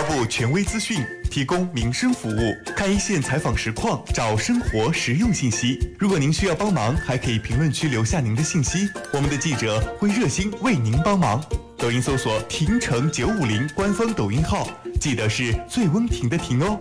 布权威资讯，提供民生服务，看一线采访实况，找生活实用信息。如果您需要帮忙，还可以评论区留下您的信息，我们的记者会热心为您帮忙。抖音搜索婷城950官方抖音号，记得是最温婷的婷哦。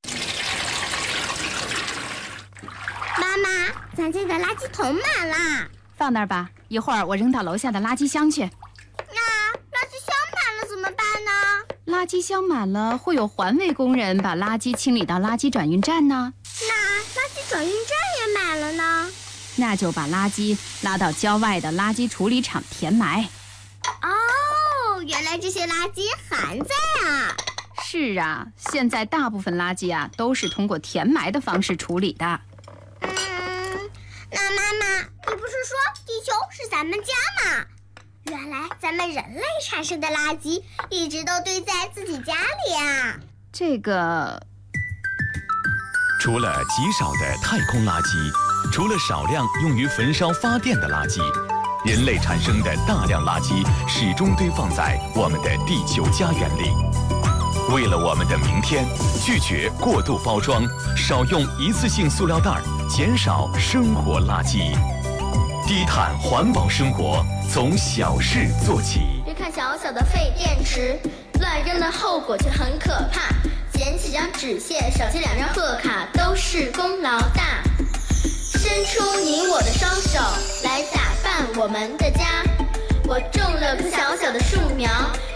妈妈，咱家的垃圾桶满了， 放那儿吧，一会儿我扔到楼下的垃圾箱去。 那垃圾箱满了怎么办呢？ 垃圾箱满了，会有环卫工人把垃圾清理到垃圾转运站呢。 那垃圾转运站也满了呢？ 那就把垃圾拉到郊外的垃圾处理厂填埋。 哦，原来这些垃圾还在啊！ 是啊，现在大部分垃圾啊都是通过填埋的方式处理的。 那妈妈，你不是说地球是咱们家吗？原来咱们人类产生的垃圾一直都堆在自己家里啊！ 这个， 除了极少的太空垃圾，除了少量用于焚烧发电的垃圾，人类产生的大量垃圾始终堆放在我们的地球家园里。为了我们的明天，拒绝过度包装，少用一次性塑料袋，减少生活垃圾。低碳环保生活从小事做起。 别看小小的废电池，乱扔的后果却很可怕。捡起张纸屑，少接2张贺卡，都是功劳大。伸出你我的双手，来打扮我们的家。我种了棵小小的树苗，